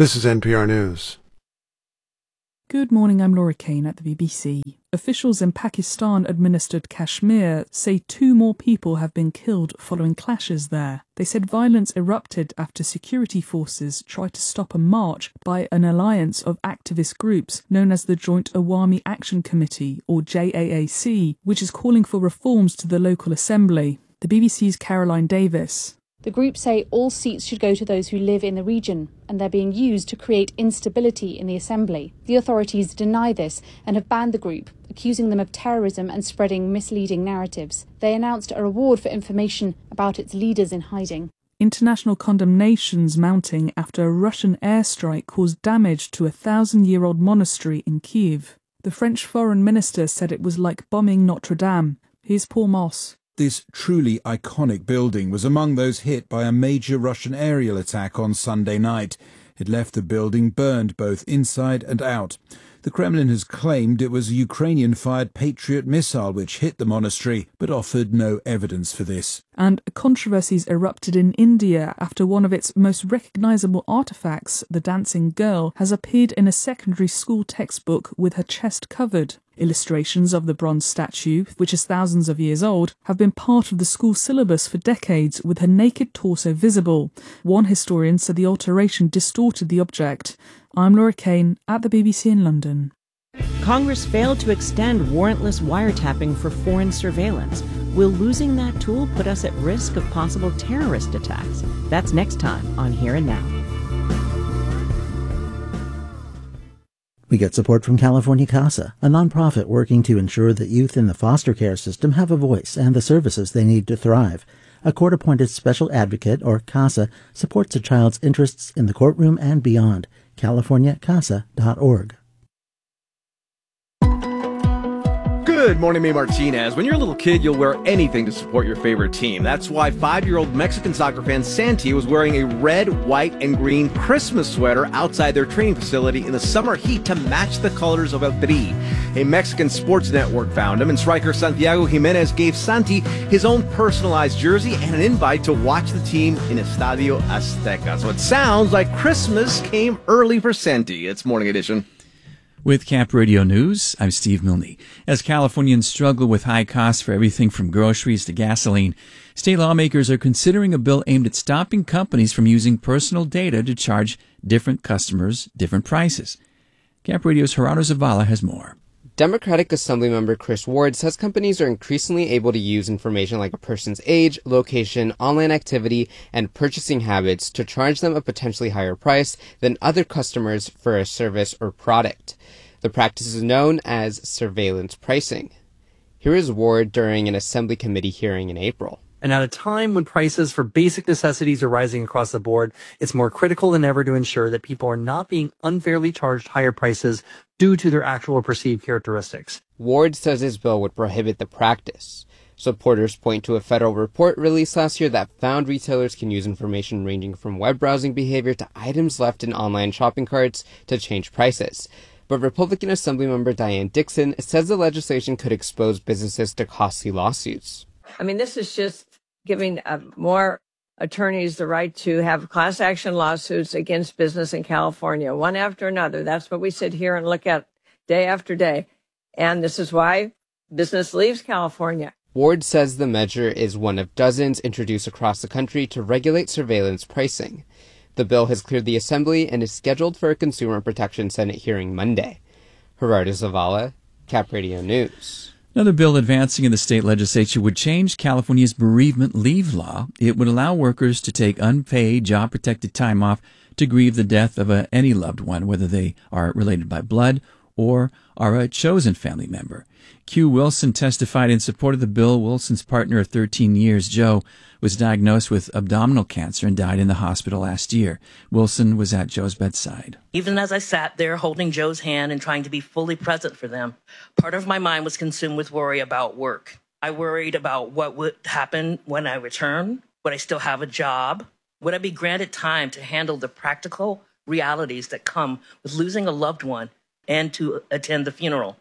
This is NPR News. Good morning, I'm Laura Kane at the BBC. Officials in Pakistan-administered Kashmir say 2 more people have been killed following clashes there. They said violence erupted after security forces tried to stop a march by an alliance of activist groups known as the Joint Awami Action Committee, or JAAC, which is calling for reforms to the local assembly. The BBC's Caroline Davis. The group say all seats should go to those who live in the region, and they're being used to create instability in the assembly. The authorities deny this and have banned the group, accusing them of terrorism and spreading misleading narratives. They announced a reward for information about its leaders in hiding. International condemnations mounting after a Russian airstrike caused damage to a 1,000-year-old monastery in Kyiv. The French foreign minister said it was like bombing Notre Dame. Here's Paul Moss. This truly iconic building was among those hit by a major Russian aerial attack on Sunday night. It left the building burned both inside and out. The Kremlin has claimed it was a Ukrainian-fired Patriot missile which hit the monastery, but offered no evidence for this. And controversies erupted in India after one of its most recognisable artefacts, the dancing girl, has appeared in a secondary school textbook with her chest covered. Illustrations of the bronze statue, which is thousands of years old, have been part of the school syllabus for decades, with her naked torso visible. One historian said the alteration distorted the object. I'm Laura Kane at the BBC in London. Congress failed to extend warrantless wiretapping for foreign surveillance. Will losing that tool put us at risk of possible terrorist attacks? That's next time on Here and Now. We get support from California CASA, a nonprofit working to ensure that youth in the foster care system have a voice and the services they need to thrive. A court-appointed special advocate, or CASA, supports a child's interests in the courtroom and beyond. CaliforniaCASA.org. Good morning, May Martinez. When you're a little kid, you'll wear anything to support your favorite team. That's why 5-year-old Mexican soccer fan Santi was wearing a red, white, and green Christmas sweater outside their training facility in the summer heat to match the colors of El Tri. A Mexican sports network found him, and striker Santiago Jimenez gave Santi his own personalized jersey and an invite to watch the team in Estadio Azteca. So it sounds like Christmas came early for Santi. It's Morning Edition. With Cap Radio News, I'm Steve Milne. As Californians struggle with high costs for everything from groceries to gasoline, state lawmakers are considering a bill aimed at stopping companies from using personal data to charge different customers different prices. Cap Radio's Gerardo Zavala has more. Democratic Assemblymember Chris Ward says companies are increasingly able to use information like a person's age, location, online activity, and purchasing habits to charge them a potentially higher price than other customers for a service or product. The practice is known as surveillance pricing. Here is Ward during an Assembly Committee hearing in April. And at a time when prices for basic necessities are rising across the board, it's more critical than ever to ensure that people are not being unfairly charged higher prices due to their actual or perceived characteristics. Ward says his bill would prohibit the practice. Supporters point to a federal report released last year that found retailers can use information ranging from web browsing behavior to items left in online shopping carts to change prices. But Republican Assemblymember Diane Dixon says the legislation could expose businesses to costly lawsuits. I mean, this is just giving more attorneys the right to have class action lawsuits against business in California, one after another. That's what we sit here and look at day after day. And this is why business leaves California. Ward says the measure is one of dozens introduced across the country to regulate surveillance pricing. The bill has cleared the Assembly and is scheduled for a Consumer Protection Senate hearing Monday. Gerardo Zavala, Cap Radio News. Another bill advancing in the state legislature would change California's bereavement leave law. It would allow workers to take unpaid, job-protected time off to grieve the death of any loved one, whether they are related by blood or are a chosen family member. Q. Wilson testified in support of the bill. Wilson's partner of 13 years, Joe, was diagnosed with abdominal cancer and died in the hospital last year. Wilson was at Joe's bedside. Even as I sat there holding Joe's hand and trying to be fully present for them, part of my mind was consumed with worry about work. I worried about what would happen when I return. Would I still have a job? Would I be granted time to handle the practical realities that come with losing a loved one and to attend the funeral?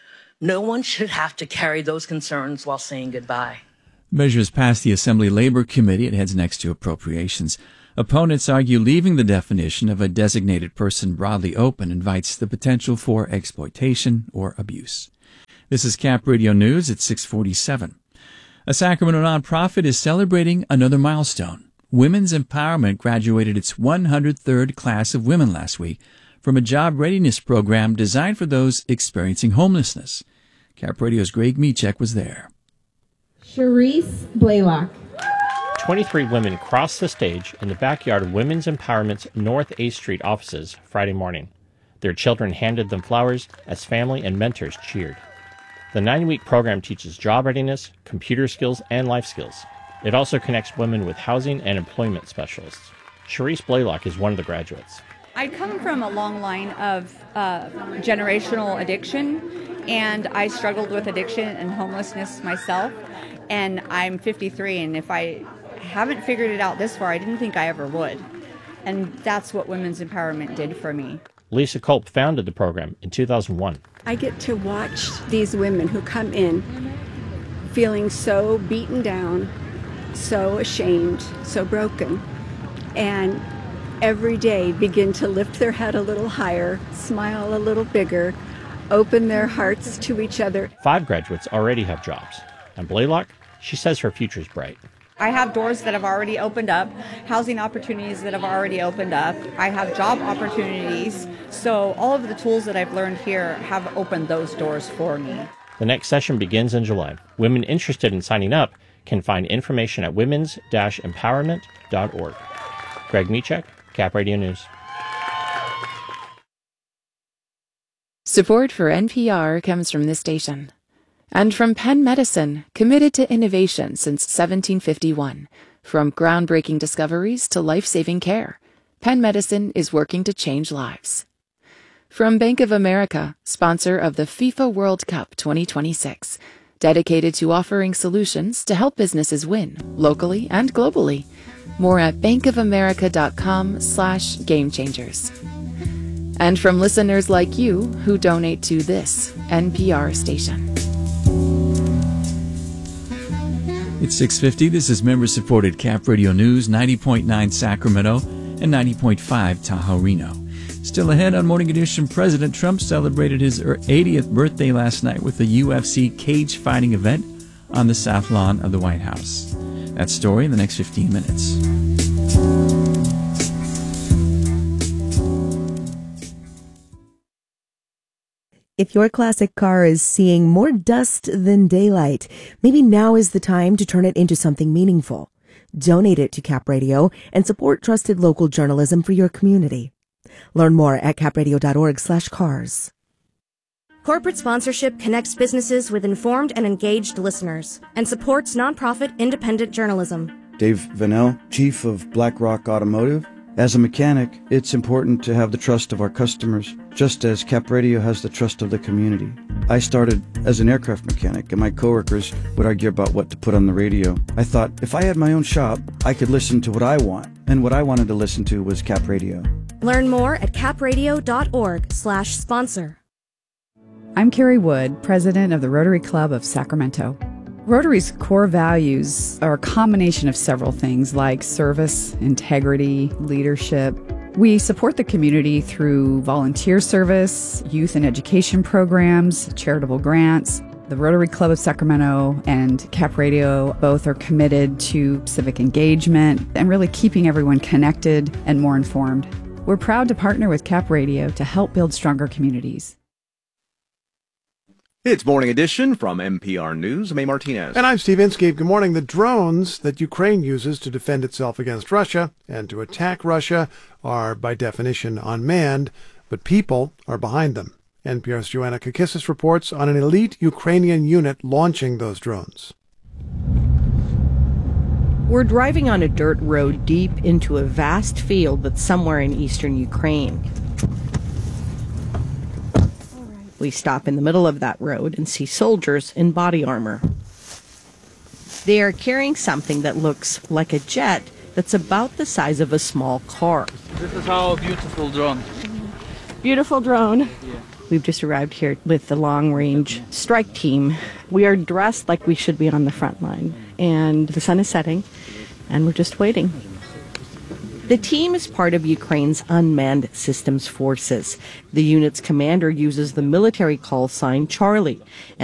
No one should have to carry those concerns while saying goodbye. The measure has passed the Assembly Labor Committee. It heads next to Appropriations. Opponents argue leaving the definition of a designated person broadly open invites the potential for exploitation or abuse. This is Cap Radio News at 6:47. A Sacramento nonprofit is celebrating another milestone. Women's Empowerment graduated its 103rd class of women last week from a job readiness program designed for those experiencing homelessness. Cap Radio's Greg Michek was there. Charisse Blaylock. 23 women crossed the stage in the backyard of Women's Empowerment's North A Street offices Friday morning. Their children handed them flowers as family and mentors cheered. The 9-week program teaches job readiness, computer skills, and life skills. It also connects women with housing and employment specialists. Charisse Blaylock is one of the graduates. I come from a long line of generational addiction, and I struggled with addiction and homelessness myself, and I'm 53, and if I haven't figured it out this far, I didn't think I ever would. And that's what Women's Empowerment did for me. Lisa Culp founded the program in 2001. I get to watch these women who come in feeling so beaten down, so ashamed, so broken, and every day begin to lift their head a little higher, smile a little bigger, open their hearts to each other. 5 graduates already have jobs. And Blaylock, she says her future's bright. I have doors that have already opened up, housing opportunities that have already opened up. I have job opportunities. So all of the tools that I've learned here have opened those doors for me. The next session begins in July. Women interested in signing up can find information at womens-empowerment.org. Greg Michek, Cap Radio News. Support for NPR comes from this station. And from Penn Medicine, committed to innovation since 1751. From groundbreaking discoveries to life-saving care, Penn Medicine is working to change lives. From Bank of America, sponsor of the FIFA World Cup 2026, dedicated to offering solutions to help businesses win, locally and globally. More at bankofamerica.com/gamechangers. And from listeners like you who donate to this NPR station. It's 6:50. This is member-supported Cap Radio News, 90.9 Sacramento and 90.5 Tahoe Reno. Still ahead on Morning Edition, President Trump celebrated his 80th birthday last night with a UFC cage fighting event on the South Lawn of the White House. That story in the next 15 minutes. If your classic car is seeing more dust than daylight, maybe now is the time to turn it into something meaningful. Donate it to Cap Radio and support trusted local journalism for your community. Learn more at capradio.org/cars. Corporate sponsorship connects businesses with informed and engaged listeners and supports nonprofit independent journalism. Dave Vanell, Chief of BlackRock Automotive. As a mechanic, it's important to have the trust of our customers, just as Cap Radio has the trust of the community. I started as an aircraft mechanic, and my coworkers would argue about what to put on the radio. I thought, if I had my own shop, I could listen to what I want, and what I wanted to listen to was Cap Radio. Learn more at capradio.org/sponsor. I'm Carrie Wood, president of the Rotary Club of Sacramento. Rotary's core values are a combination of several things like service, integrity, leadership. We support the community through volunteer service, youth and education programs, charitable grants. The Rotary Club of Sacramento and Cap Radio both are committed to civic engagement and really keeping everyone connected and more informed. We're proud to partner with Cap Radio to help build stronger communities. It's Morning Edition from NPR News. I'm A. Martinez. And I'm Steve Inskeep. Good morning. The drones that Ukraine uses to defend itself against Russia and to attack Russia are, by definition, unmanned, but people are behind them. NPR's Joanna Kakissis reports on an elite Ukrainian unit launching those drones. We're driving on a dirt road deep into a vast field that's somewhere in eastern Ukraine. We stop in the middle of that road and see soldiers in body armor. They are carrying something that looks like a jet that's about the size of a small car. This is our beautiful drone. Beautiful drone. Yeah. We've just arrived here with the long-range strike team. We are dressed like we should be on the front line, and the sun is setting, and we're just waiting. The team is part of Ukraine's Unmanned Systems Forces. The unit's commander uses the military call sign Charlie.